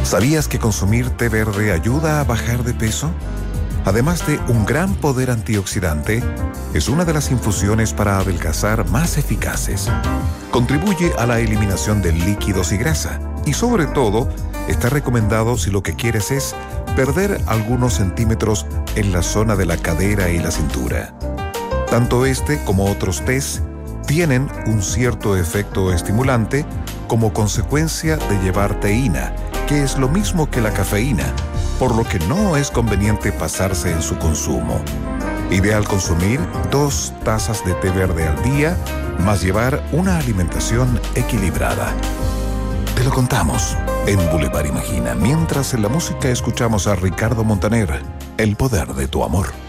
¿Sabías que consumir té verde ayuda a bajar de peso? Además de un gran poder antioxidante, es una de las infusiones para adelgazar más eficaces. Contribuye a la eliminación de líquidos y grasa y sobre todo está recomendado si lo que quieres es perder algunos centímetros en la zona de la cadera y la cintura. Tanto este como otros tés tienen un cierto efecto estimulante como consecuencia de llevar teína, que es lo mismo que la cafeína, por lo que no es conveniente pasarse en su consumo. Ideal consumir 2 tazas de té verde al día, más llevar una alimentación equilibrada. Te lo contamos en Boulevard Imagina, mientras en la música escuchamos a Ricardo Montaner, El poder de tu amor.